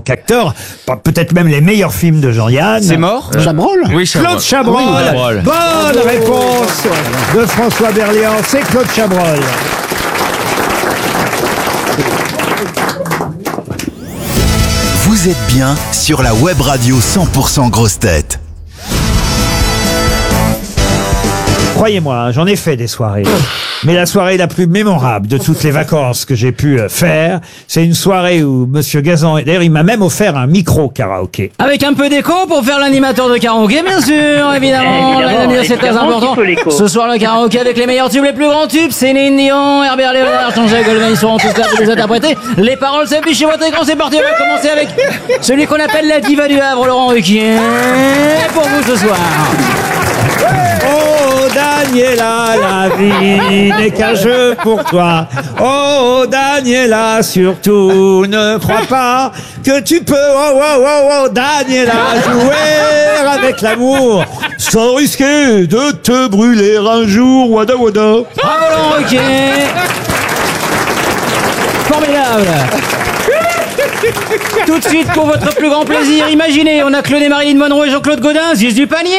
qu'acteur. Peut-être même les meilleurs films de Jean-Yann. C'est mort Chabrol. Oui, Claude Chabrol. Oui, Chabrol. Bonne réponse de François Berléand. C'est Claude Chabrol. Vous êtes bien sur la web radio 100% Grosses Têtes. Croyez-moi, j'en ai fait des soirées. Mais la soirée la plus mémorable de toutes les vacances que j'ai pu faire, c'est une soirée où Monsieur Gazan, d'ailleurs il m'a même offert un micro karaoké. Avec un peu d'écho pour faire l'animateur de karaoké, bien sûr, évidemment. C'est très important. Ce soir, le karaoké avec les meilleurs tubes, les plus grands tubes. Céline Dion, Herbert Léonard, Jean-Jacques Goldman, ils seront tous là pour les interpréter. Les paroles s'affichent sur votre écran, c'est parti. On va commencer avec celui qu'on appelle la diva du Havre, Laurent Ruquier. Pour vous ce soir. Oh Daniela, la vie n'est qu'un jeu pour toi. Oh Daniela, surtout ne crois pas que tu peux, oh Daniela, jouer avec l'amour sans risquer de te brûler un jour. Wada wada. Bravo Laurent Ruquier. Formidable. Tout de suite, pour votre plus grand plaisir, imaginez, on a Claude et Marilyn Monroe et Jean-Claude Gaudin, Ziz du panier.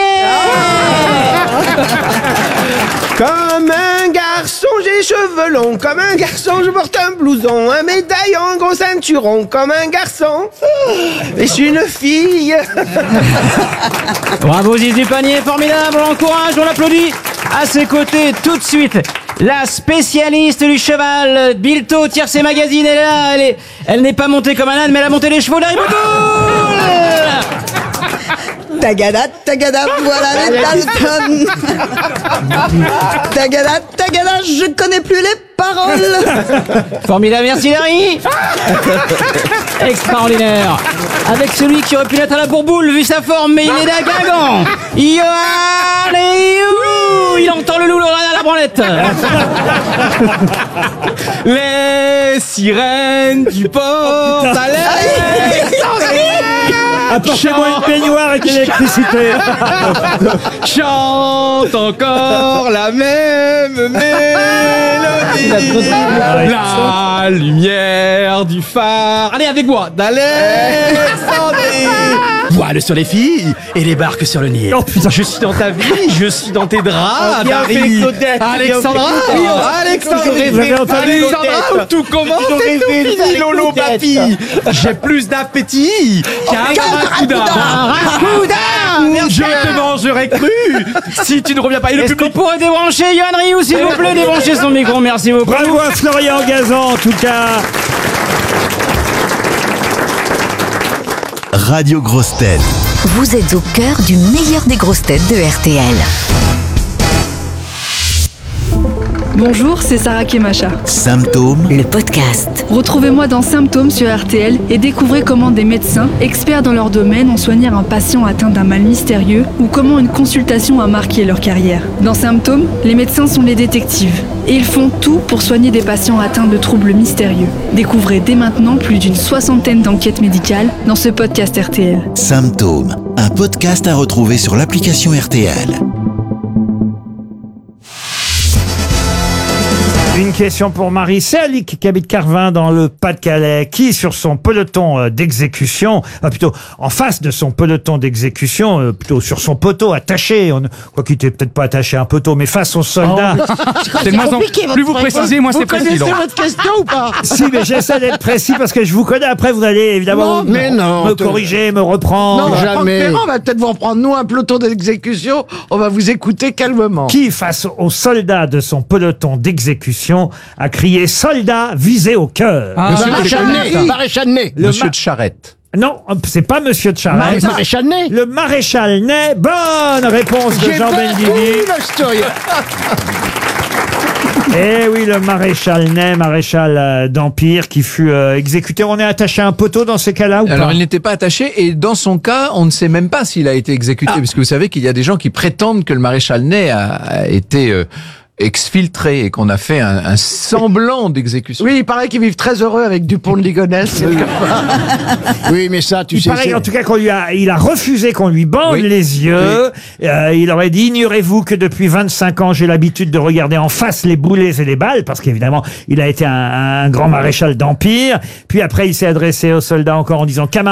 Comme un garçon, j'ai cheveux longs. Comme un garçon, je porte un blouson, un médaillon, un gros ceinturon. Comme un garçon, et je suis une fille. Bravo Ziz du panier, formidable, on l'encourage, on l'applaudit. À ses côtés, tout de suite, la spécialiste du cheval, Bilto, Tiercé Magazine, est là. Elle n'est pas montée comme un âne, mais elle a monté les chevaux d'Harry Potter. Tagada, tagada, voilà les Dalton. Tagada, tagada, je connais plus les paroles. Formidable, merci Larry. Extraordinaire. Avec celui qui aurait pu l'être à la bourboule, vu sa forme, mais il est là, Guingamp. Yoann et you. Il entend le loup à la branlette. Les sirènes du port Apportez-moi une baignoire avec l'électricité. chante encore la même mélodie. La lumière du phare. Allez avec moi, d'Alexandrie. Voile sur les filles et les barques sur le Nil. Oh, putain. Je suis dans ta vie, je suis dans tes draps, Dari. Alexandra, Vous avez entendu Alexandra, où tout commence et tout finit, Lolo Papi. J'ai plus d'appétit qu'un barracuda. Je te mangerai cru si tu ne reviens pas. Et le Est-ce qu'on public. pourrait débrancher Yoann Rioux, s'il vous plaît, débrancher son micro, merci beaucoup. Bravo à Florian Gazan, en tout cas. Radio Grosses Têtes. Vous êtes au cœur du meilleur des grosses têtes de RTL. Bonjour, c'est Sarah Kemacha. Symptômes, Le podcast. Retrouvez-moi dans Symptômes sur RTL et découvrez comment des médecins, experts dans leur domaine, ont soigné un patient atteint d'un mal mystérieux ou comment une consultation a marqué leur carrière. Dans Symptômes, les médecins sont les détectives et ils font tout pour soigner des patients atteints de troubles mystérieux. Découvrez dès maintenant plus d'une 60aine d'enquêtes médicales dans ce podcast RTL. Symptômes, un podcast à retrouver sur l'application RTL. Une question pour Marie Serlic qui habite Carvin dans le Pas-de-Calais, qui sur son peloton d'exécution, plutôt en face de son peloton d'exécution, plutôt sur son poteau attaché, quoi qu'il n'était peut-être pas attaché à un poteau, mais face aux soldats. C'est de moins en plus vous précisez, moins c'est précis. Vous connaissez votre question ou pas? Si, mais j'essaie d'être précis parce que je vous connais. Après, vous allez évidemment me corriger, me reprendre. Non, jamais. On va peut-être vous reprendre, nous, un peloton d'exécution. On va vous écouter calmement. Qui, face aux soldats de son peloton d'exécution, a crié « Soldats visés au cœur ». Maréchal Ney. Monsieur de Charette. Non, c'est pas Monsieur de Charette. Maréchal Ney. Le maréchal Ney. Bonne réponse de Jean Benguigui. Eh oui, le maréchal Ney, maréchal d'Empire, qui fut exécuté. On est attaché à un poteau dans ces cas-là ou Alors pas? il n'était pas attaché et dans son cas, on ne sait même pas s'il a été exécuté, puisque vous savez qu'il y a des gens qui prétendent que le maréchal Ney a été exfiltré et qu'on a fait un semblant d'exécution. Oui, il paraît qu'ils vivent très heureux avec Dupont de Ligonnès. Oui, mais ça, tu Il sais. paraît en tout cas il a refusé qu'on lui bande Oui. les yeux. Il aurait dit, ignorez-vous que depuis 25 ans, j'ai l'habitude de regarder en face les boulets et les balles, parce qu'évidemment, il a été un grand maréchal d'Empire. Puis après, il s'est adressé aux soldats encore en disant, camarades,